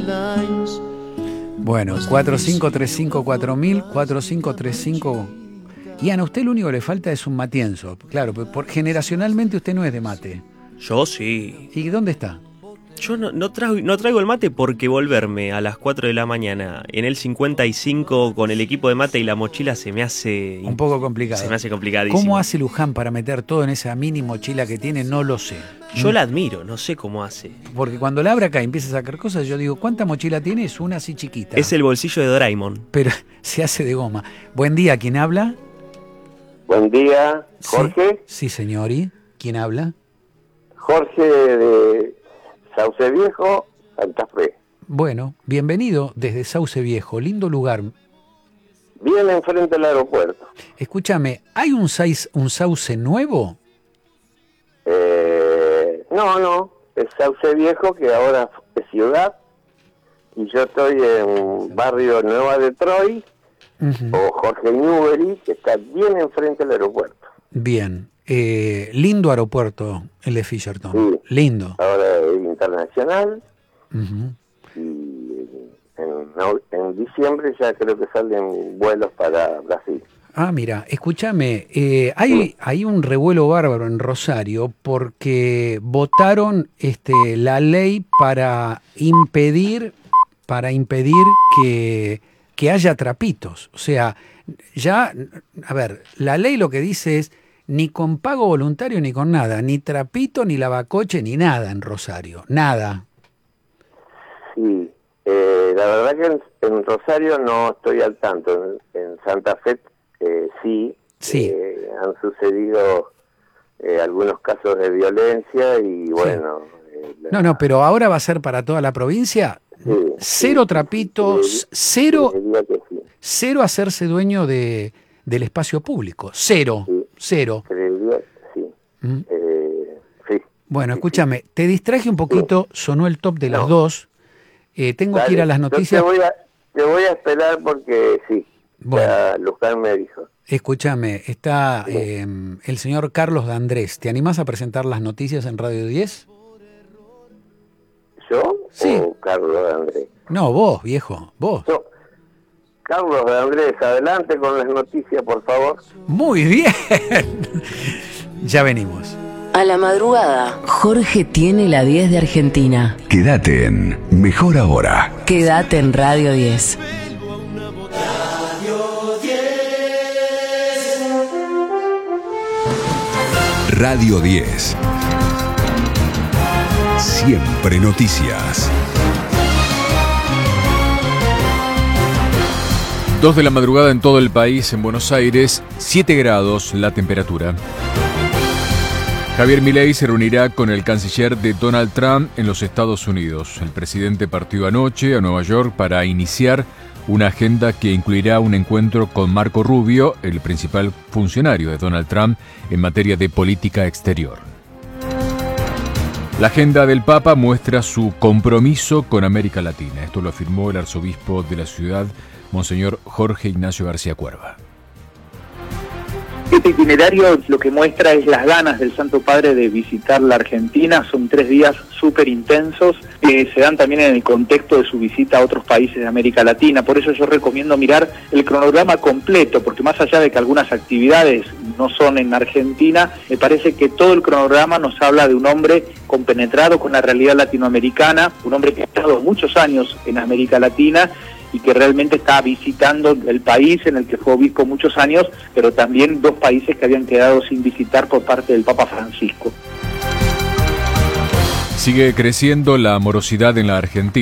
Bueno, 45354000, 4535. Ian, a usted lo único que le falta es un matienzo. Claro, generacionalmente usted no es de mate. Yo sí. ¿Y dónde está? Yo no traigo el mate porque volverme a las 4 de la mañana en el 55 con el equipo de mate y la mochila se me hace... Un poco complicado. Se me hace complicadísimo. ¿Cómo hace Luján para meter todo en esa mini mochila que tiene? No lo sé. Yo la admiro, no sé cómo hace. Porque cuando la abre acá y empieza a sacar cosas, yo digo, ¿cuánta mochila tiene? Es una así chiquita. Es el bolsillo de Doraemon. Pero se hace de goma. Buen día, ¿quién habla? Buen día, Jorge. Sí, señor. ¿Y quién habla? Jorge de Sauce Viejo, Santa Fe. Bueno, bienvenido desde Sauce Viejo, lindo lugar. Bien enfrente del aeropuerto. Escúchame, ¿hay un Sauce nuevo? No, es Sauce Viejo, que ahora es ciudad, y yo estoy en barrio Nueva Detroit, o Jorge Newbery, que está bien enfrente del aeropuerto. Bien, lindo aeropuerto el de Fisherton, sí. Lindo. Ahora es internacional, y en diciembre ya creo que salen vuelos para Brasil. Ah, mira, escúchame, hay un revuelo bárbaro en Rosario porque votaron la ley para impedir que haya trapitos. O sea, ya, a ver, la ley lo que dice es ni con pago voluntario ni con nada, ni trapito, ni lavacoche, ni nada en Rosario, nada. Sí, la verdad que en Rosario no estoy al tanto, en Santa Fe sí. Han sucedido algunos casos de violencia y bueno... No, pero ahora va a ser para toda la provincia. Cero trapitos, cero hacerse dueño del espacio público, cero. Creería, sí. Sí. Bueno, escúchame, te distraje un poquito, sonó el top de las 2. Tengo que ir a las noticias. Te voy a esperar porque sí. Bueno, Luján me dijo. Escúchame, está el señor Carlos de Andrés. ¿Te animás a presentar las noticias en Radio 10? ¿Yo? Sí. ¿O Carlos de Andrés? No, vos, viejo, vos. Yo. Carlos de Andrés, adelante con las noticias, por favor. Muy bien. Ya venimos. A la madrugada, Jorge tiene la 10 de Argentina. Quédate en Mejor Ahora. Quédate en Radio 10. Radio 10. Siempre noticias. 2 de la madrugada en todo el país, en Buenos Aires, 7 grados la temperatura. Javier Milei se reunirá con el canciller de Donald Trump en los Estados Unidos. El presidente partió anoche a Nueva York para iniciar una agenda que incluirá un encuentro con Marco Rubio, el principal funcionario de Donald Trump en materia de política exterior. La agenda del Papa muestra su compromiso con América Latina. Esto lo afirmó el arzobispo de la ciudad, Monseñor Jorge Ignacio García Cuerva. Este itinerario lo que muestra es las ganas del Santo Padre de visitar la Argentina. Son 3 días súper intensos que se dan también en el contexto de su visita a otros países de América Latina. Por eso yo recomiendo mirar el cronograma completo, porque más allá de que algunas actividades no son en Argentina, me parece que todo el cronograma nos habla de un hombre compenetrado con la realidad latinoamericana, un hombre que ha estado muchos años en América Latina y que realmente está visitando el país en el que fue obispo muchos años, pero también 2 países que habían quedado sin visitar por parte del Papa Francisco. Sigue creciendo la morosidad en la Argentina.